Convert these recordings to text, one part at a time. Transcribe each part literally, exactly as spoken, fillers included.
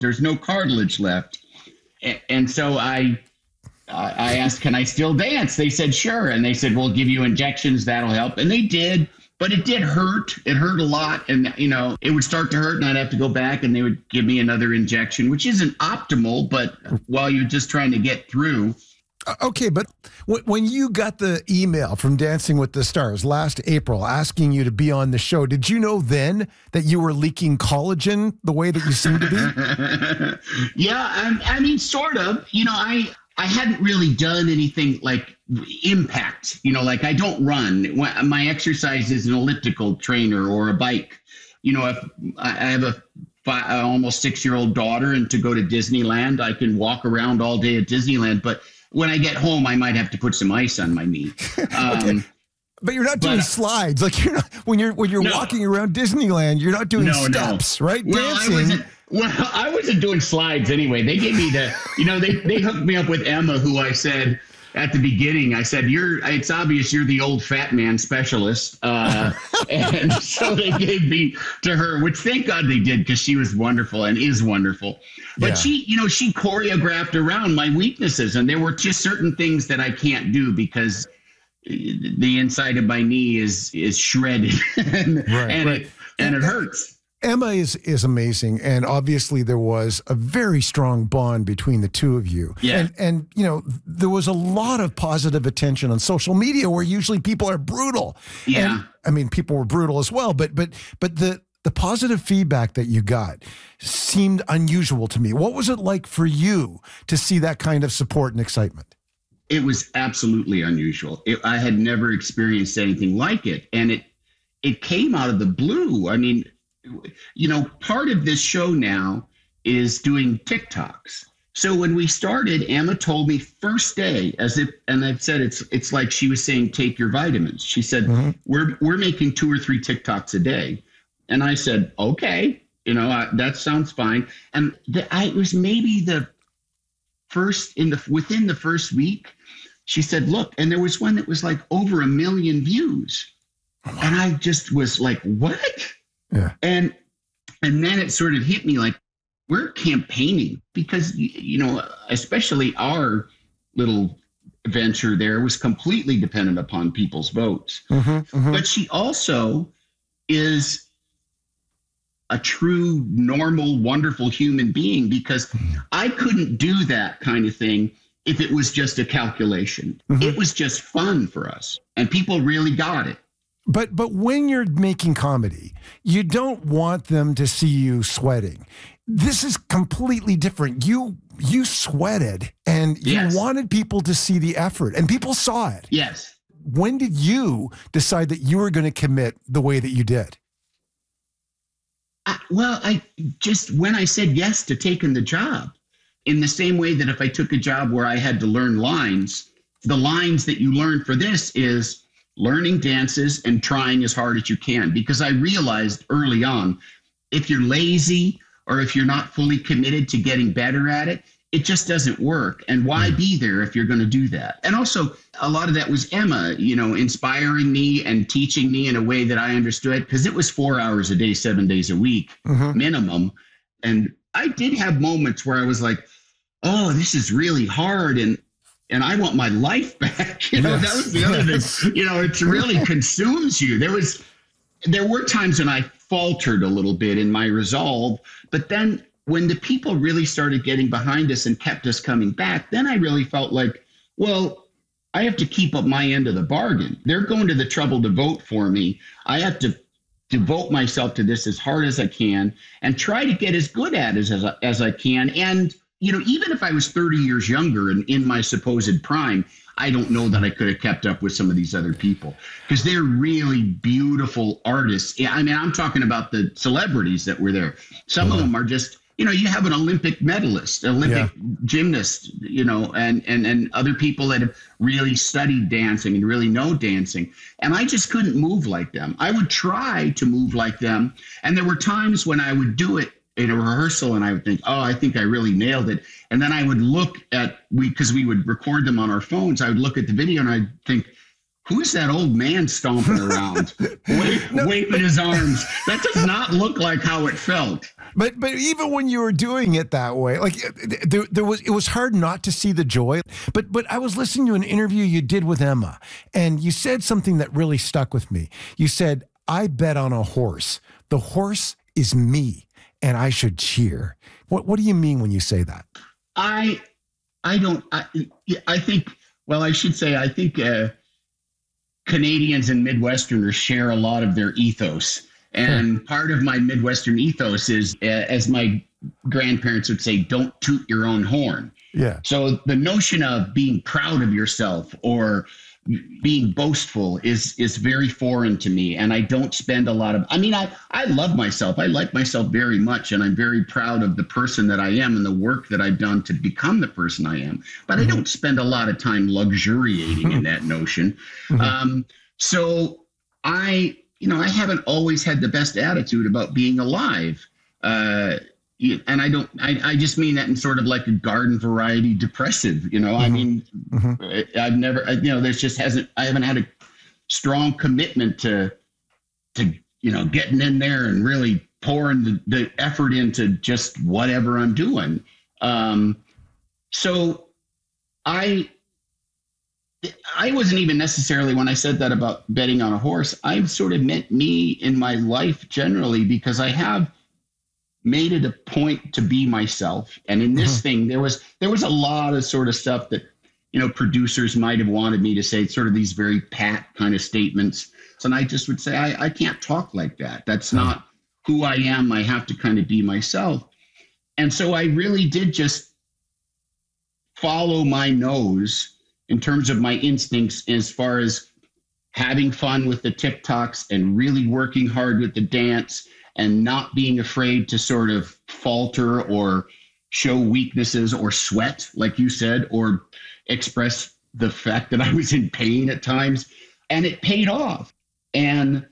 There's no cartilage left. And, and so I, I asked, can I still dance? They said, sure. And they said, we'll give you injections. That'll help. And they did. But it did hurt. It hurt a lot. And, you know, it would start to hurt and I'd have to go back and they would give me another injection, which isn't optimal. But while you're just trying to get through. Okay, but when you got the email from Dancing with the Stars last April asking you to be on the show, did you know then that you were leaking collagen the way that you seem to be? Yeah, I, I mean, sort of. You know, I I hadn't really done anything like impact. You know, like I don't run. My exercise is an elliptical trainer or a bike. You know, if I have a five, almost six-year-old daughter, and to go to Disneyland, I can walk around all day at Disneyland, but when I get home, I might have to put some ice on my knee. Um, okay. But you're not doing but, slides. Like you're not when you're when you're no. walking around Disneyland, you're not doing no, steps, no. right? Well, Dancing. I wasn't, well, I wasn't doing slides anyway. They gave me the, you know, they they hooked me up with Emma, who I said at the beginning, I said, "You're. It's obvious you're the old fat man specialist," uh, and so they gave me to her, which thank God they did because she was wonderful and is wonderful. But yeah. she, you know, she choreographed around my weaknesses, and there were just certain things that I can't do because the inside of my knee is is shredded, and, right, and right. it and it hurts. Emma is is amazing, and obviously there was a very strong bond between the two of you. Yeah. And and you know there was a lot of positive attention on social media where usually people are brutal. Yeah. And, I mean, people were brutal as well, but but but the the positive feedback that you got seemed unusual to me. What was it like for you to see that kind of support and excitement? It was absolutely unusual. It, I had never experienced anything like it, and it it came out of the blue. I mean, you know, part of this show now is doing TikToks. So when we started, Emma told me first day, as if, and I've said it's it's like she was saying, take your vitamins. She said, mm-hmm. we're we're making two or three TikToks a day. And I said, okay, you know, I, that sounds fine. And the, I, it was maybe the first in the within the first week, she said, look, and there was one that was like over a million views. And I just was like, what? Yeah. And and then it sort of hit me like, we're campaigning because, you know, especially our little venture there was completely dependent upon people's votes. Mm-hmm, mm-hmm. But she also is a true, normal, wonderful human being because I couldn't do that kind of thing if it was just a calculation. Mm-hmm. It was just fun for us, and people really got it. But but when you're making comedy, you don't want them to see you sweating. This is completely different. You you sweated, and you yes. wanted people to see the effort, and people saw it. Yes. When did you decide that you were going to commit the way that you did? I, well, I just, when I said yes to taking the job, in the same way that if I took a job where I had to learn lines, the lines that you learn for this is learning dances and trying as hard as you can. Because I realized early on, if you're lazy or if you're not fully committed to getting better at it, it just doesn't work. And why be there if you're going to do that? And also, a lot of that was Emma, you know, inspiring me and teaching me in a way that I understood, because it was four hours a day, seven days a week, mm-hmm. minimum. And I did have moments where I was like, oh, this is really hard. And and I want my life back. You know, yes. that was the other yes. thing. You know, it really consumes you. There was, there were times when I faltered a little bit in my resolve, but then when the people really started getting behind us and kept us coming back, then I really felt like, well, I have to keep up my end of the bargain. They're going to the trouble to vote for me. I have to devote myself to this as hard as I can and try to get as good at it as, as I can. And, you know, even if I was thirty years younger and in my supposed prime, I don't know that I could have kept up with some of these other people because they're really beautiful artists. I mean, I'm talking about the celebrities that were there. Some mm-hmm. of them are just, you know, you have an Olympic medalist, Olympic yeah. gymnast, you know, and, and, and other people that have really studied dancing and really know dancing. And I just couldn't move like them. I would try to move like them. And there were times when I would do it in a rehearsal and I would think, oh, I think I really nailed it. And then I would look at, we because we would record them on our phones. I would look at the video and I'd think, who's that old man stomping around, wave, No, waving but- his arms? That does not look like how it felt. But but even when you were doing it that way, like there, there was, it was hard not to see the joy. But but I was listening to an interview you did with Emma, and you said something that really stuck with me. You said, "I bet on a horse. The horse is me, and I should cheer." What what do you mean when you say that? I I don't. I, I think. Well, I should say I think uh, Canadians and Midwesterners share a lot of their ethos. And part of my Midwestern ethos is, uh, as my grandparents would say, don't toot your own horn. Yeah. So the notion of being proud of yourself or being boastful is is very foreign to me. And I don't spend a lot of, I mean, I, I love myself. I like myself very much. And I'm very proud of the person that I am and the work that I've done to become the person I am. But mm-hmm. I don't spend a lot of time luxuriating in that notion. Mm-hmm. Um, so I... You know, I haven't always had the best attitude about being alive. Uh, and I don't, I, I just mean that in sort of like a garden variety depressive, you know, mm-hmm. I mean, mm-hmm. I've never, I, you know, there's just hasn't, I haven't had a strong commitment to, to, you know, getting in there and really pouring the, the effort into just whatever I'm doing. Um, so I, I wasn't even necessarily, when I said that about betting on a horse, I sort of meant me in my life generally, because I have made it a point to be myself. And in this mm-hmm. thing, there was there was a lot of sort of stuff that, you know, producers might have wanted me to say, sort of these very pat kind of statements. So and I just would say, I, I can't talk like that. That's mm-hmm. not who I am. I have to kind of be myself. And so I really did just follow my nose in terms of my instincts as far as having fun with the TikToks and really working hard with the dance and not being afraid to sort of falter or show weaknesses or sweat, like you said, or express the fact that I was in pain at times. And it paid off. And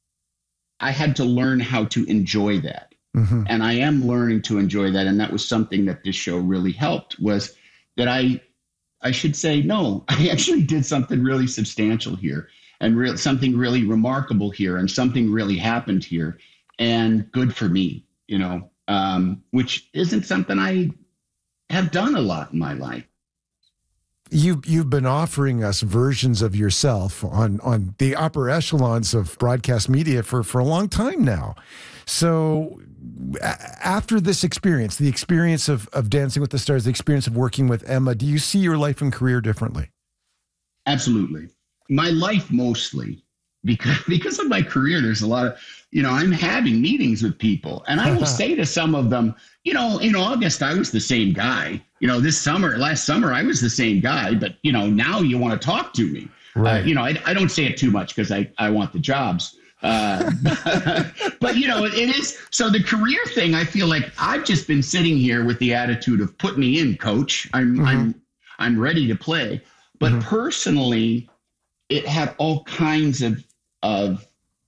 I had to learn how to enjoy that. Mm-hmm. And I am learning to enjoy that. And that was something that this show really helped, was that I I should say, no, I actually did something really substantial here and re- something really remarkable here, and something really happened here, and good for me, you know, um, which isn't something I have done a lot in my life. You, you've been offering us versions of yourself on, on the upper echelons of broadcast media for, for a long time now. So after this experience, the experience of, of Dancing with the Stars, the experience of working with Emma, do you see your life and career differently? Absolutely. My life mostly, because, because of my career, there's a lot of, you know, I'm having meetings with people, and I will say to some of them, you know, in August, I was the same guy. You know, this summer, last summer, I was the same guy, but, you know, now you want to talk to me. Right. Uh, you know, I, I don't say it too much because I, I want the jobs. Uh, but, you know, it, it is. So the career thing, I feel like I've just been sitting here with the attitude of put me in, coach. I'm mm-hmm. I'm I'm ready to play. But mm-hmm. personally, it had all kinds of of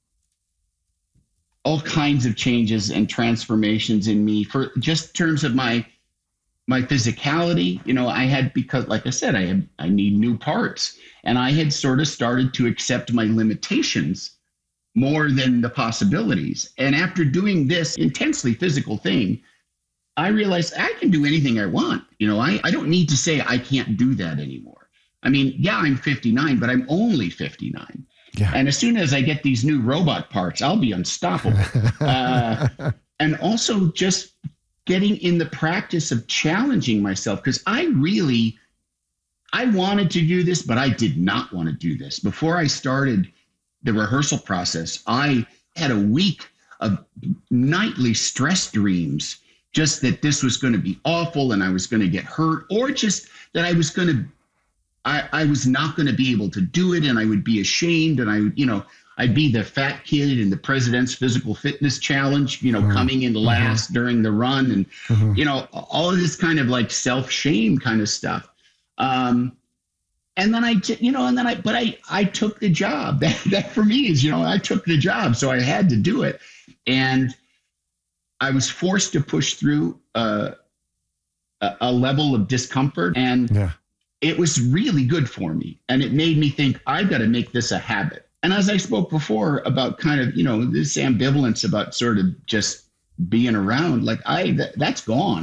all kinds of changes and transformations in me, for just in terms of my my physicality. You know, I had, because like I said, I had I need new parts, and I had sort of started to accept my limitations more than the possibilities. And after doing this intensely physical thing, I realized I can do anything I want. You know, I, I don't need to say I can't do that anymore. I mean, yeah, I'm fifty-nine, but I'm only fifty-nine. Yeah. And as soon as I get these new robot parts, I'll be unstoppable. uh, and also just getting in the practice of challenging myself, because I really, I wanted to do this, but I did not want to do this. Before I started the rehearsal process, I had a week of nightly stress dreams, just that this was going to be awful and I was going to get hurt, or just that I was going to, I, I was not going to be able to do it, and I would be ashamed, and I would, you know, I'd be the fat kid in the President's Physical Fitness Challenge, you know, mm-hmm. coming in last mm-hmm. during the run, and, mm-hmm. you know, all of this kind of like self-shame kind of stuff. Um, And then I, you know, and then I, but I, I took the job. That, that for me is, you know, I took the job, so I had to do it. And I was forced to push through uh, a, a level of discomfort. And, yeah. it was really good for me. And it made me think, I've got to make this a habit. And as I spoke before about kind of, you know, this ambivalence about sort of just being around, like I, th- that's gone.